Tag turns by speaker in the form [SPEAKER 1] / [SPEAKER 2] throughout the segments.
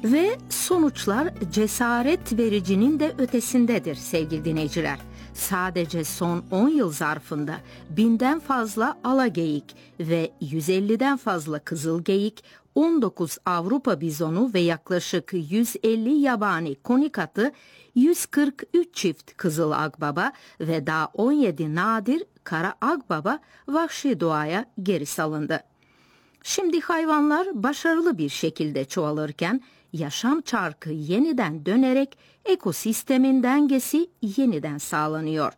[SPEAKER 1] Ve sonuçlar cesaret vericinin de ötesindedir sevgili dinleyiciler. Sadece son 10 yıl zarfında 1000'den fazla alageyik ve 150'den fazla kızılgeyik, 19 Avrupa bizonu ve yaklaşık 150 yabani konik atı, 143 çift kızıl akbaba ve daha 17 nadir kara akbaba vahşi doğaya geri salındı. Şimdi hayvanlar başarılı bir şekilde çoğalırken yaşam çarkı yeniden dönerek ekosistemin dengesi yeniden sağlanıyor.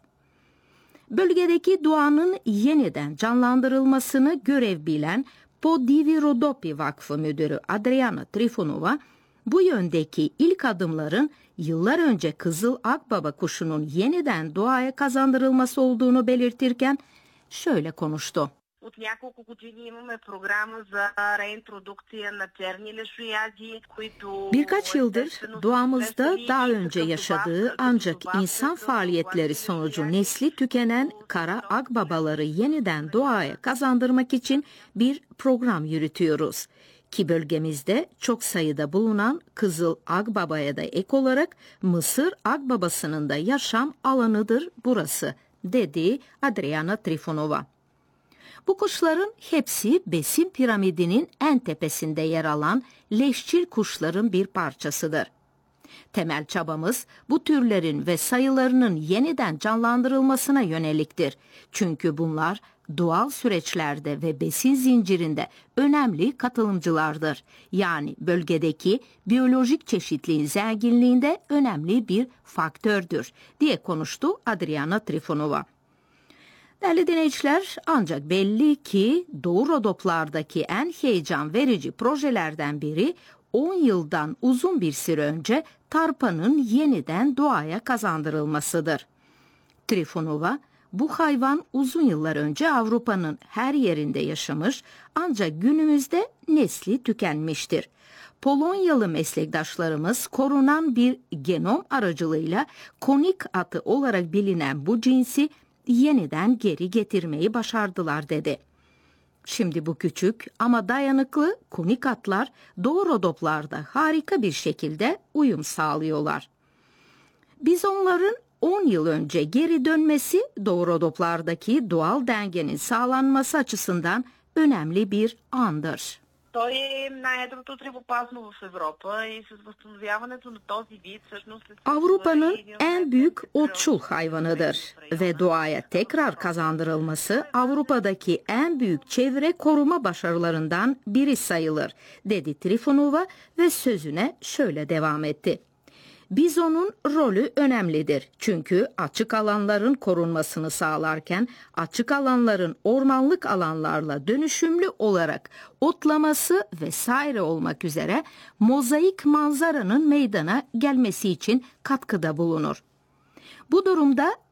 [SPEAKER 1] Bölgedeki doğanın yeniden canlandırılmasını görev bilen Podivi Rodopi Vakfı Müdürü Adriana Trifonova, bu yöndeki ilk adımların yıllar önce kızıl akbaba kuşunun yeniden doğaya kazandırılması olduğunu belirtirken şöyle konuştu.
[SPEAKER 2] От няколко години имаме програма за реинтродукция на черни лешояди, които...
[SPEAKER 1] Birkaç yıldır doğamızda daha önce yaşadığı ancak insan faaliyetleri sonucu nesli tükenen kara akbabaları yeniden doğaya kazandırmak için bir program yürütüyoruz. Ki bölgemizde çok sayıda bulunan kızıl akbabaya da ek olarak Mısır akbabasının da yaşam alanıdır burası, dedi Adriana Trifonova. Bu kuşların hepsi besin piramidinin en tepesinde yer alan leşçil kuşların bir parçasıdır. Temel çabamız bu türlerin ve sayılarının yeniden canlandırılmasına yöneliktir. Çünkü bunlar doğal süreçlerde ve besin zincirinde önemli katılımcılardır. Yani bölgedeki biyolojik çeşitliliğin zenginliğinde önemli bir faktördür, diye konuştu Adriana Trifonova. Değerli dinleyiciler, ancak belli ki Doğu Rodoplardaki en heyecan verici projelerden biri 10 yıldan uzun bir süre önce tarpanın yeniden doğaya kazandırılmasıdır. Trifonova, bu hayvan uzun yıllar önce Avrupa'nın her yerinde yaşamış ancak günümüzde nesli tükenmiştir. Polonyalı meslektaşlarımız korunan bir genom aracılığıyla konik atı olarak bilinen bu cinsi yeniden geri getirmeyi başardılar, dedi. Şimdi bu küçük ama dayanıklı konik atlar Doğu Rodoplarda harika bir şekilde uyum sağlıyorlar. Biz onların 10 yıl önce geri dönmesi Doğu Rodoplardaki doğal dengenin sağlanması açısından önemli bir andır.
[SPEAKER 2] Той е най-едрото древопазно в Европа и с възстановяването на този вид всъщност...
[SPEAKER 1] Avrupa'nın en büyük otçul hayvanıdır ve doğaya tekrar kazandırılması Avrupa'daki en büyük çevre koruma başarılarından biri sayılır, dedi Trifonova ve sözüne şöyle devam etti. Bizonun rolü önemlidir çünkü açık alanların korunmasını sağlarken açık alanların ormanlık alanlarla dönüşümlü olarak otlaması vesaire olmak üzere mozaik manzaranın meydana gelmesi için katkıda bulunur. Bu durumda